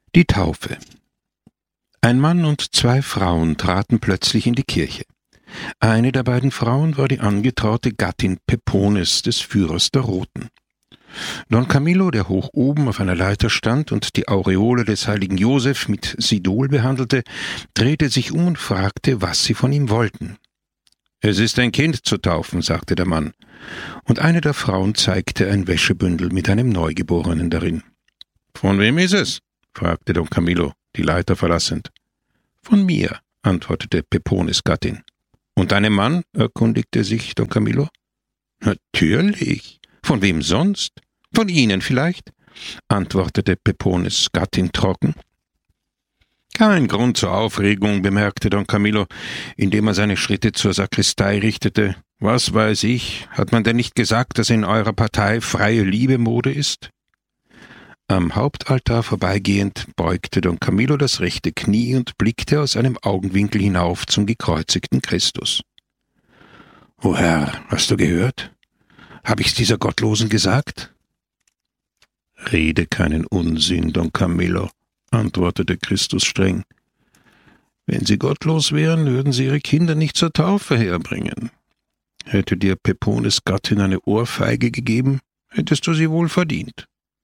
Die Taufe. Ein Mann und zwei Frauen traten plötzlich in die Kirche. Eine der beiden Frauen war die angetraute Gattin Pepones, des Führers der Roten. Don Camillo, der hoch oben auf einer Leiter stand und die Aureole des heiligen Josef mit Sidol behandelte, drehte sich um und fragte, was sie von ihm wollten. »Es ist ein Kind zu taufen«, sagte der Mann, und eine der Frauen zeigte ein Wäschebündel mit einem Neugeborenen darin. »Von wem ist es?« fragte Don Camillo, die Leiter verlassend. »Von mir«, antwortete Pepones Gattin. »Und deinem Mann?« erkundigte sich Don Camillo. »Natürlich. Von wem sonst? Von Ihnen vielleicht?« antwortete Pepones Gattin trocken. »Kein Grund zur Aufregung«, bemerkte Don Camillo, indem er seine Schritte zur Sakristei richtete. »Was weiß ich, hat man denn nicht gesagt, dass in eurer Partei freie Liebe Mode ist?« Am Hauptaltar vorbeigehend beugte Don Camillo das rechte Knie und blickte aus einem Augenwinkel hinauf zum gekreuzigten Christus. »O Herr, hast du gehört? Hab ich's dieser Gottlosen gesagt?« »Rede keinen Unsinn, Don Camillo«, antwortete Christus streng. »Wenn sie gottlos wären, würden sie ihre Kinder nicht zur Taufe herbringen. Hätte dir Pepones Gattin eine Ohrfeige gegeben, hättest du sie wohl verdient.«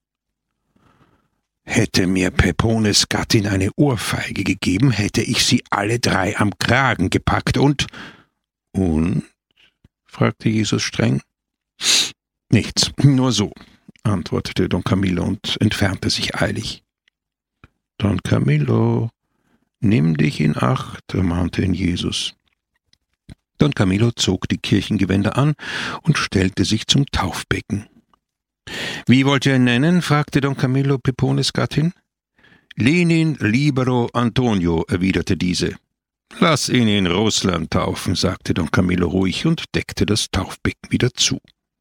»Hätte mir Pepones Gattin eine Ohrfeige gegeben, hätte ich sie alle drei am Kragen gepackt und...« »Und?« fragte Jesus streng. »Nichts, nur so«, antwortete Don Camillo und entfernte sich eilig. »Don Camillo, nimm dich in Acht«, ermahnte ihn Jesus. Don Camillo zog die Kirchengewänder an und stellte sich zum Taufbecken. »Wie wollt ihr ihn nennen?« fragte Don Camillo Pepones Gattin. »Lenin Libero Antonio«, erwiderte diese. »Lass ihn in Russland taufen«, sagte Don Camillo ruhig und deckte das Taufbecken wieder zu.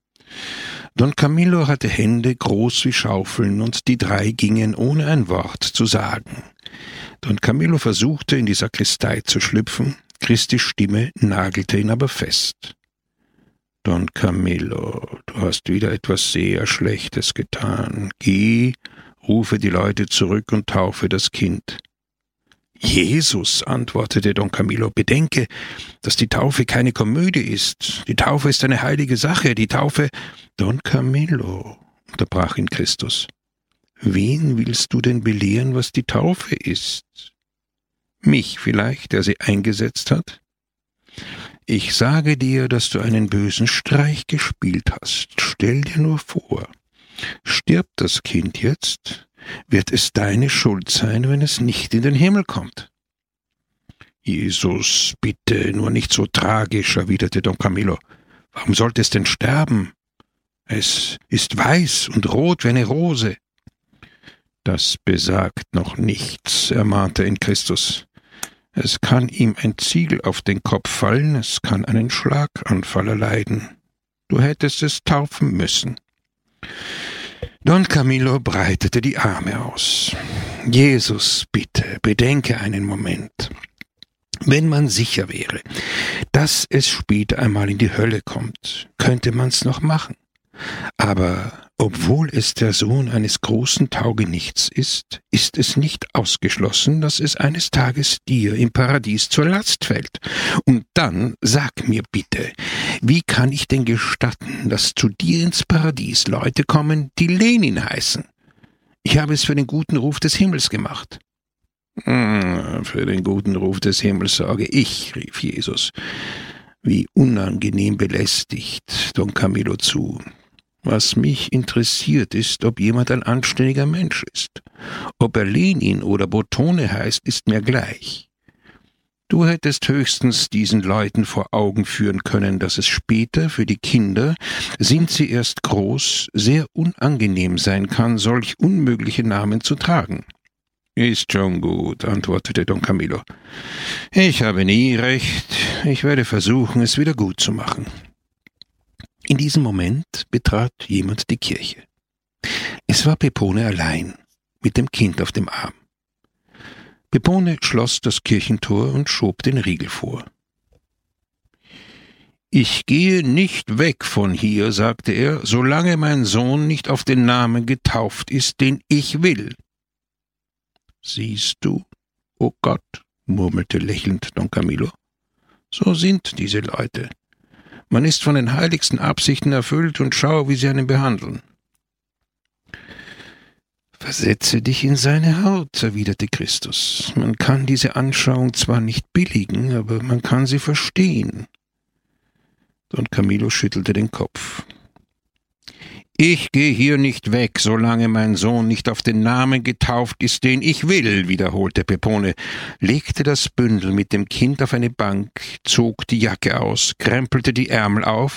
Don Camillo hatte Hände groß wie Schaufeln, und die drei gingen, ohne ein Wort zu sagen. Don Camillo versuchte, in die Sakristei zu schlüpfen, Christi Stimme nagelte ihn aber fest. »Don Camillo, du hast wieder etwas sehr Schlechtes getan. Geh, rufe die Leute zurück und taufe das Kind.« »Jesus«, antwortete Don Camillo, »bedenke, dass die Taufe keine Komödie ist. Die Taufe ist eine heilige Sache. Die Taufe...« »Don Camillo«, unterbrach ihn Christus, »wen willst du denn belehren, was die Taufe ist? Mich vielleicht, der sie eingesetzt hat? Ich sage dir, dass du einen bösen Streich gespielt hast. Stell dir nur vor, stirbt das Kind jetzt, wird es deine Schuld sein, wenn es nicht in den Himmel kommt.« »Jesus, bitte, nur nicht so tragisch«, erwiderte Don Camillo. »Warum sollte es denn sterben? Es ist weiß und rot wie eine Rose.« »Das besagt noch nichts«, ermahnte ihn Christus. »Es kann ihm ein Ziegel auf den Kopf fallen, es kann einen Schlaganfall erleiden. Du hättest es taufen müssen.« Don Camillo breitete die Arme aus. »Jesus, bitte, bedenke einen Moment. Wenn man sicher wäre, dass es später einmal in die Hölle kommt, könnte man's noch machen. Aber obwohl es der Sohn eines großen Taugenichts ist, ist es nicht ausgeschlossen, dass es eines Tages dir im Paradies zur Last fällt. Und dann sag mir bitte, wie kann ich denn gestatten, dass zu dir ins Paradies Leute kommen, die Lenin heißen? Ich habe es für den guten Ruf des Himmels gemacht.« »Für den guten Ruf des Himmels sorge ich«, rief Jesus, wie unangenehm belästigt Don Camillo zu. »Was mich interessiert ist, ob jemand ein anständiger Mensch ist. Ob er Lenin oder Botone heißt, ist mir gleich. Du hättest höchstens diesen Leuten vor Augen führen können, dass es später für die Kinder, sind sie erst groß, sehr unangenehm sein kann, solch unmögliche Namen zu tragen.« »Ist schon gut«, antwortete Don Camillo. »Ich habe nie recht. Ich werde versuchen, es wieder gut zu machen.« In diesem Moment betrat jemand die Kirche. Es war Pepone allein, mit dem Kind auf dem Arm. Pepone schloss das Kirchentor und schob den Riegel vor. »Ich gehe nicht weg von hier«, sagte er, »solange mein Sohn nicht auf den Namen getauft ist, den ich will.« »Siehst du, o Gott«, murmelte lächelnd Don Camillo, »so sind diese Leute. Man ist von den heiligsten Absichten erfüllt und schau, wie sie einen behandeln.« »Versetze dich in seine Haut«, erwiderte Christus. »Man kann diese Anschauung zwar nicht billigen, aber man kann sie verstehen.« Don Camillo schüttelte den Kopf. »Ich gehe hier nicht weg, solange mein Sohn nicht auf den Namen getauft ist, den ich will«, wiederholte Peppone, legte das Bündel mit dem Kind auf eine Bank, zog die Jacke aus, krempelte die Ärmel auf